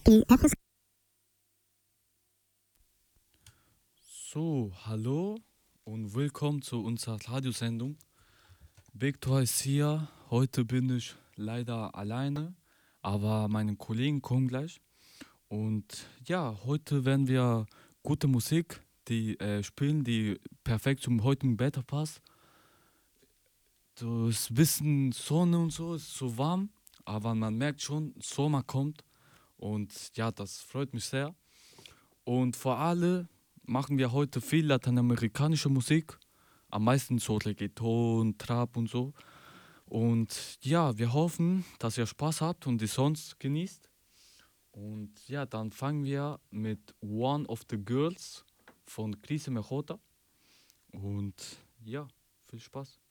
So, hallo und willkommen zu unserer Radiosendung. Victor ist hier. Heute bin ich leider alleine, aber meine Kollegen kommen gleich. Und ja, heute werden wir gute Musik, spielen, die perfekt zum heutigen Wetter passt. So ist ein bisschen Sonne und so, ist so warm, aber man merkt schon, Sommer kommt. Und ja, das freut mich sehr. Und vor allem machen wir heute viel lateinamerikanische Musik. Am meisten so Reggaeton, Trap und so. Und ja, wir hoffen, dass ihr Spaß habt und die Songs genießt. Und ja, dann fangen wir mit One of the Girls von Crise Mejota. Und ja, viel Spaß.